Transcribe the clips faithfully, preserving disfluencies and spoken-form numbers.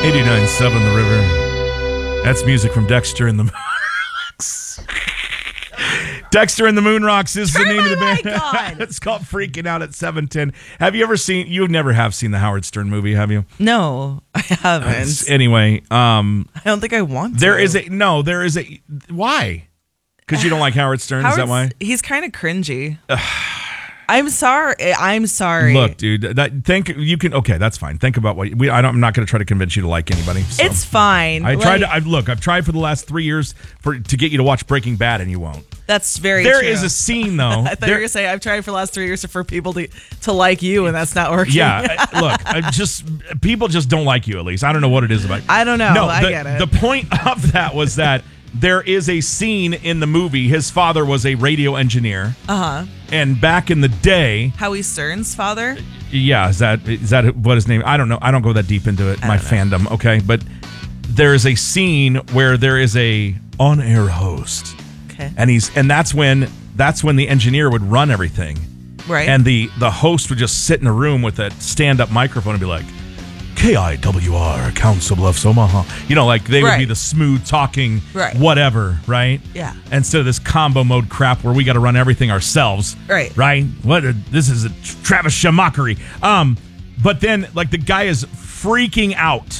eighty-nine point seven The River. That's music from Dexter and the Moonrocks. Dexter and the Moonrocks is Turn the name of the my band. mic on. It's called Freaking Out at seven ten. Have you ever seen, you never have seen the Howard Stern movie, have you? No, I haven't. Anyway, um, I don't think I want to. there is a, no, there is a, why? Because you don't like Howard Stern, Howard's, is that why? He's kind of cringy. I'm sorry. I'm sorry. Look, dude, that think you can. Okay, that's fine. Think about what we. I don't, I'm not going to try to convince you to like anybody. So. It's fine. I like, tried to. I, look, I've tried for the last three years for to get you to watch Breaking Bad, and you won't. That's very. There true. is a scene though. I thought there, you were going to say I've tried for the last three years for people to to like you, and that's not working. Yeah, I- look, I just people just don't like you. At least I don't know what it is about. I don't know. No, I the, get it. The point of that was that. There is a scene in the movie. His father was a radio engineer. Uh huh. And back in the day, Howie Stern's father. yeah, is that is that what his name? I don't know. I don't go that deep into it. My fandom, okay, but there is a scene where there is a on-air host. Okay. And he's and that's when that's when the engineer would run everything. Right. And the the host would just sit in a room with a stand-up microphone and be like, K I W R, Council Bluffs, Omaha. You know, like they would Right. be the smooth talking, Right. whatever, right? Yeah. Instead of this combo mode crap where we got to run everything ourselves. Right. Right? What? A, this is a Travis Shamockery. Um, but then, like, the guy is freaking out.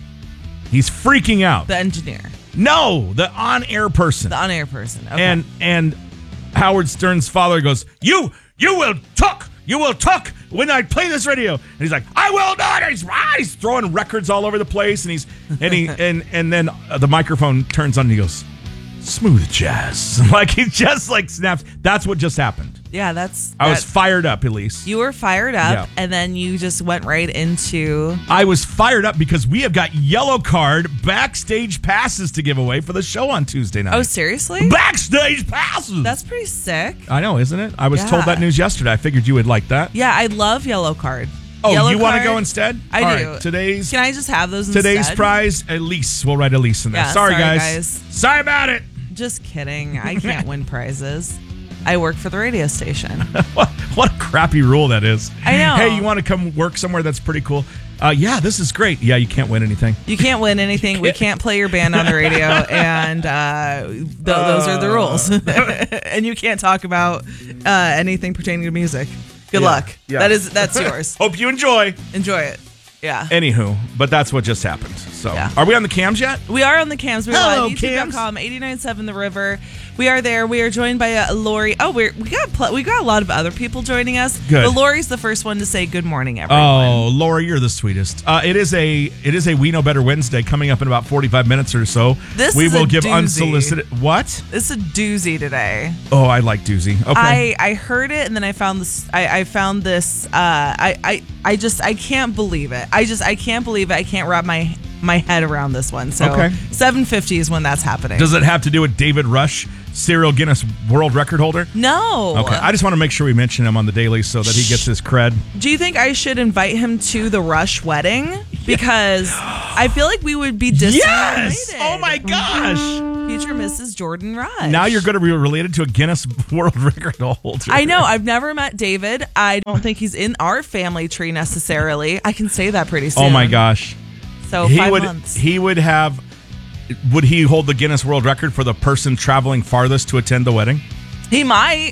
He's freaking out. The engineer. No, the on-air person. The on-air person. Okay. And and Howard Stern's father goes, you you will talk, you will talk when I play this radio. And he's like, I will not. And he's, ah, he's throwing records all over the place, and he's and he and and then uh, the microphone turns on, and he goes, smooth jazz. Like he just like snaps. That's what just happened. yeah, that's. I was that- fired up, Elise. You were fired up, Yeah. and then you just went right into. I was fired up because we have got yellow card backstage passes to give away for the show on Tuesday night. Oh, seriously? Backstage passes. That's pretty sick. I know, isn't it? I was Yeah. told that news yesterday. I figured you would like that. Yeah, I love Yellow Card. Oh, Yellow you want to Card, go instead? I All do. right, today's Can I just have those today's instead? prize, Elise. We'll write Elise in there. Yeah, sorry, sorry, guys. guys. Sorry about it. Just kidding. I can't win prizes. I work for the radio station. What, what a crappy rule that is. I know. Hey, you want to come work somewhere that's pretty cool? Uh, yeah, this is great. Yeah, you can't win anything. You can't win anything. We can't play your band on the radio, and uh, th- those are the rules. And you can't talk about uh, anything pertaining to music. Good Yeah, luck. yeah. That is that's yours. Hope you enjoy. Enjoy it. Yeah. Anywho, but that's what just happened. So, Yeah. are we on the cams yet? We are on the cams. We're Hello, live. YouTube dot com, eighty-nine point seven The River. We are there. We are joined by uh, Lori. Oh, we're, we got pl- we got a lot of other people joining us. Good. But Lori's the first one to say good morning, everyone. Oh, Laura, you're the sweetest. Uh, it is a it is a We Know Better Wednesday coming up in about forty-five minutes or so. This we is will a give doozy. unsolicited. What? It's a doozy today. Oh, I like doozy. Okay. I, I heard it and then I found this. I, I found this. Uh, I, I I just I can't believe it. I just I can't believe it. I can't wrap my my head around this one. So Okay. seven fifty is when that's happening. Does it have to do with David Rush, serial Guinness World Record holder? no. Okay. I just want to make sure we mention him on the daily so that he gets his cred. Do you think I should invite him to the Rush wedding? Because I feel like we would be distant Yes! related. Oh my gosh! Future Missus Jordan Rush. Now you're going to be related to a Guinness World Record holder. I know. I've never met David. I don't think he's in our family tree necessarily. I can say that pretty soon. Oh my gosh. So he five would months. he would have would he hold the Guinness World Record for the person traveling farthest to attend the wedding? He might.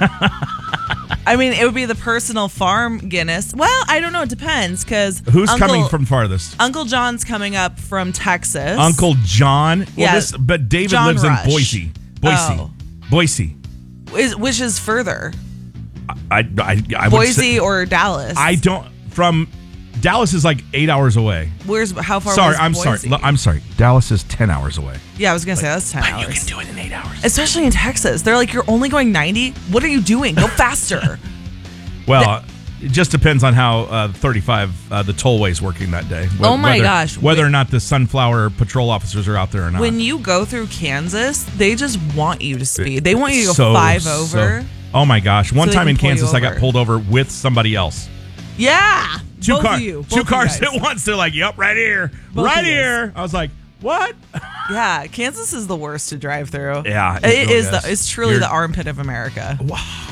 I mean, it would be the personal farm Guinness. Well, I don't know. It depends because Who's coming from farthest? Uncle John's coming up from Texas. Uncle John. Well, Yeah, this, but David John lives Rush. in Boise. Boise. Oh. Boise. Is, which is further, I I, I would Boise say, or Dallas? I don't from Dallas is like eight hours away. Where's how far? Sorry, was I'm Boise? sorry. Look, I'm sorry. Dallas is ten hours away. Yeah, I was gonna say that's ten But hours. you can do it in eight hours. Especially in Texas, they're like, you're only going ninety. What are you doing? Go faster. Well, it just depends on how uh, thirty-five uh, the tollway's working that day. Wh- Oh my whether, gosh. Whether or not the Sunflower Patrol officers are out there or not. When you go through Kansas, they just want you to speed. They want you to go So- five so- over. oh my gosh! One So they time can in pull you Kansas, I got over. pulled over with somebody else. Yeah, Two both cars, of you, both two of cars you at guys. once. They're like, "Yep, right here, Both right of you here." I was like, "What?" Yeah, Kansas is the worst to drive through. Yeah, it it really is. is. The, it's truly You're- the armpit of America.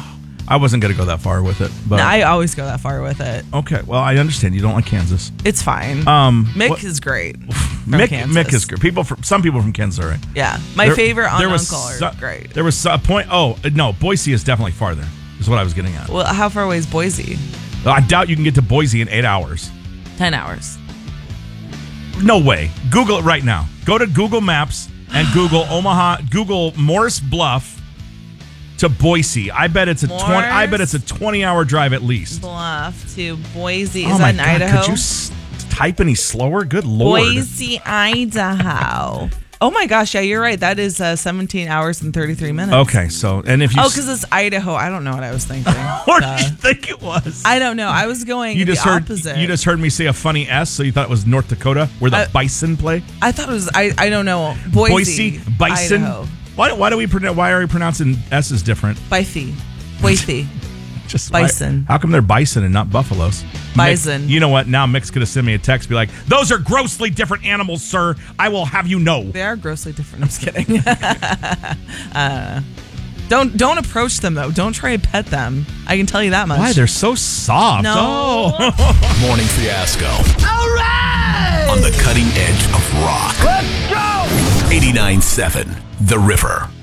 I wasn't going to go that far with it. But No, I always go that far with it. okay, well, I understand you don't like Kansas. It's fine. Um, Mick what- is great. from Mick, Kansas. Mick is good. People from some people from Kansas are right. Yeah, my There- favorite aunt there and was uncle are so- great. There was a point. Oh no, Boise is definitely farther. Is what I was getting at. Well, how far away is Boise? I doubt you can get to Boise in eight hours. Ten hours. No way. Google it right now. Go to Google Maps and Google Omaha. Google Morris Bluff to Boise. I bet it's a twenty. I bet it's a twenty-hour drive at least. Bluff to Boise. Is oh that my in God, Idaho? Could you s- type any slower? Good Lord. Boise, Idaho. Oh my gosh, yeah, you're right. That is uh, seventeen hours and thirty-three minutes. Okay, so and if you Oh, s- because it's Idaho. I don't know what I was thinking. what Uh, did you think it was? I don't know. I was going you the just heard opposite. you just heard me say a funny S, so you thought it was North Dakota where the I- bison play. I thought it was. I. I don't know. Boise, Boise, bison. Idaho. Why, why do we pronounce? Why are we pronouncing S's different? Boise, Boise. Just why- Bison. how come they're bison and not buffaloes? Bison. Mick, you know what? Now Mick's gonna send me a text, be like, "Those are grossly different animals, sir. I will have you know." They are grossly different. I'm just kidding. uh, don't don't approach them though. Don't try to pet them. I can tell you that much. Why they're so soft? No. Oh. Morning Fiasco. All right! On the cutting edge of rock. Let's go! eighty-nine point seven The River.